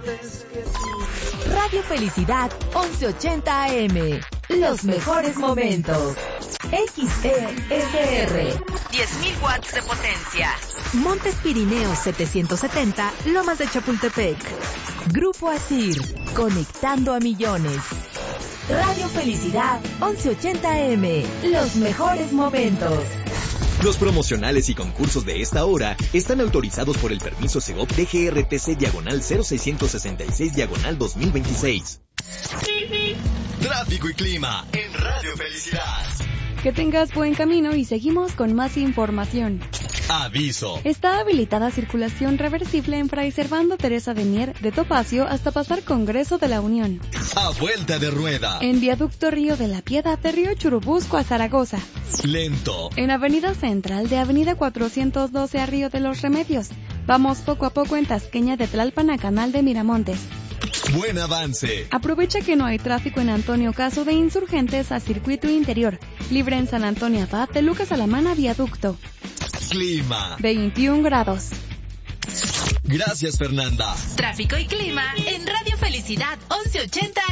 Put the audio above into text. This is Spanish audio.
Radio Felicidad 1180 AM. Los mejores momentos. XESR. 10.000 watts de potencia. Montes Pirineos 770, Lomas de Chapultepec. Grupo Asir, conectando a millones. Radio Felicidad 1180 AM. Los mejores momentos. Los promocionales y concursos de esta hora están autorizados por el permiso Segov DGRTC/0666/2026. Tráfico y clima en Radio Felicidad. Que tengas buen camino y seguimos con más información. Aviso. Está habilitada circulación reversible en Fray Servando Teresa de Mier de Topacio hasta pasar Congreso de la Unión. A vuelta de rueda. En Viaducto Río de la Piedad de Río Churubusco a Zaragoza. Lento. En Avenida Central de Avenida 412 a Río de los Remedios. Vamos poco a poco en Tasqueña de Tlalpan a Canal de Miramontes. Buen avance. Aprovecha que no hay tráfico en Antonio Caso de Insurgentes a Circuito Interior. Libre en San Antonio Abad de Lucas Alamana Viaducto. Clima. 21 grados. Gracias, Fernanda. Tráfico y clima en Radio Felicidad 1180